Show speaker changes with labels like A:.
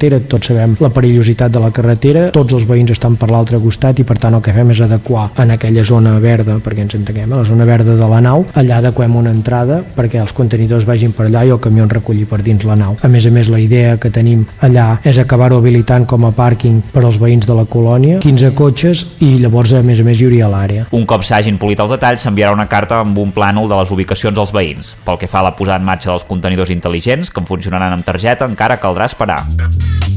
A: carretera, tots sabem la perillositat de la carretera, tots els veïns estan per l'altre costat i per tant el que fem és adequar en aquella zona verda, perquè ens entenguem, a la zona verda de la nau, allà adequem una entrada perquè els contenidors vagin per allà i el camió en reculli per dins la nau. A més, la idea que tenim allà és acabar-ho habilitant com a pàrquing per als veïns de la colònia, 15 cotxes i llavors a més hi hauria l'àrea.
B: Un cop s'hagin polit els detalls, s'enviarà una carta amb un plànol de les ubicacions als veïns. Pel que fa a la posada en marxa dels contenidors intel·ligents, que en funcionaran amb targeta, encara caldrà esperar.